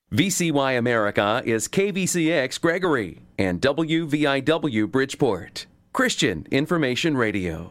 VCY America is KVCX Gregory and WVIW Bridgeport. Christian Information Radio.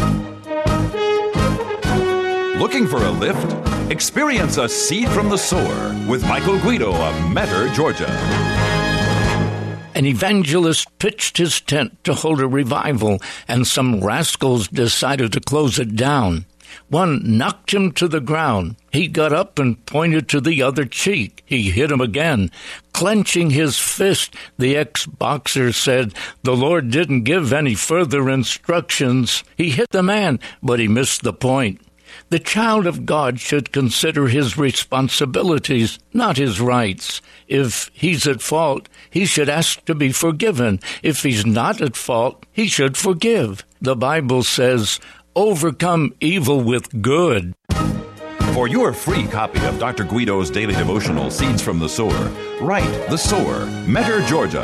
Looking for a lift? Experience a seed from the sower with Michael Guido of Metter, Georgia. An evangelist pitched his tent to hold a revival, and some rascals decided to close it down. One knocked him to the ground. He got up and pointed to the other cheek. He hit him again. Clenching his fist, the ex-boxer said, "The Lord didn't give any further instructions." He hit the man, but he missed the point. The child of God should consider his responsibilities, not his rights. If he's at fault, he should ask to be forgiven. If he's not at fault, he should forgive. The Bible says, "Overcome evil with good." For your free copy of Dr. Guido's daily devotional, Seeds from the Sower, write The Sower, Metter, Georgia,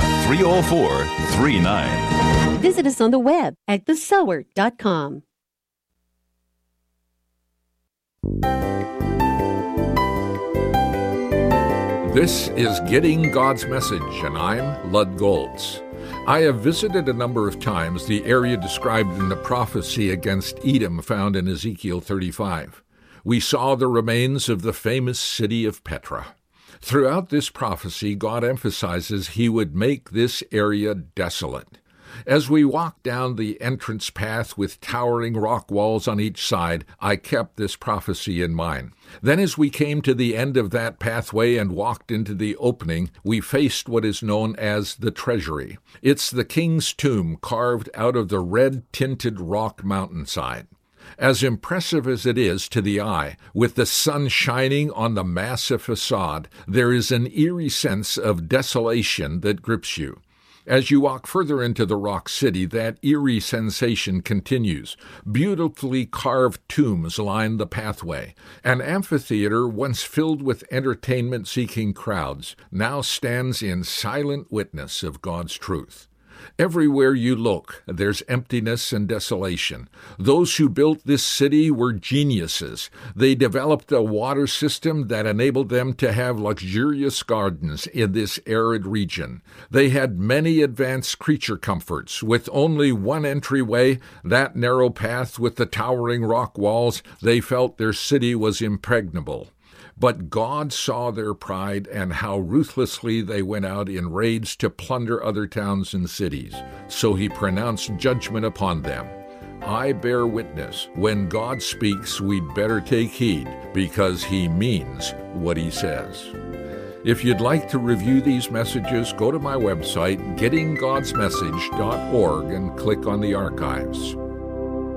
30439. Visit us on the web at thesower.com. This is Getting God's Message, and I'm Lud Goltz. I have visited a number of times the area described in the prophecy against Edom found in Ezekiel 35. We saw the remains of the famous city of Petra. Throughout this prophecy, God emphasizes he would make this area desolate. As we walked down the entrance path with towering rock walls on each side, I kept this prophecy in mind. Then as we came to the end of that pathway and walked into the opening, we faced what is known as the treasury. It's the king's tomb carved out of the red-tinted rock mountainside. As impressive as it is to the eye, with the sun shining on the massive facade, there is an eerie sense of desolation that grips you. As you walk further into the rock city, that eerie sensation continues. Beautifully carved tombs line the pathway. An amphitheater once filled with entertainment-seeking crowds now stands in silent witness of God's truth. Everywhere you look, there's emptiness and desolation. Those who built this city were geniuses. They developed a water system that enabled them to have luxurious gardens in this arid region. They had many advanced creature comforts. With only one entryway, that narrow path with the towering rock walls, they felt their city was impregnable. But God saw their pride and how ruthlessly they went out in raids to plunder other towns and cities. So he pronounced judgment upon them. I bear witness, when God speaks, we'd better take heed, because he means what he says. If you'd like to review these messages, go to my website, gettinggodsmessage.org, and click on the archives.